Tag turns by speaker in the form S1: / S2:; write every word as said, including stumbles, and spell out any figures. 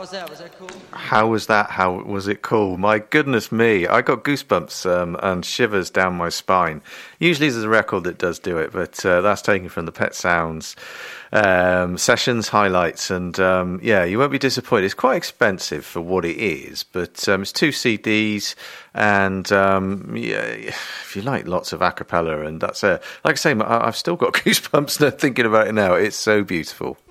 S1: was that? Was that cool?
S2: How was that? How was it cool? My goodness me. I got goosebumps um, and shivers down my spine. Usually there's a record that does do it, but uh, that's taken from the Pet Sounds um, sessions highlights. And um, yeah, you won't be disappointed. It's quite expensive for what it is, but um, it's two C Ds. And um, yeah, if you like lots of a cappella, and that's it. Like I say, I've still got goosebumps thinking about it now. It's so beautiful.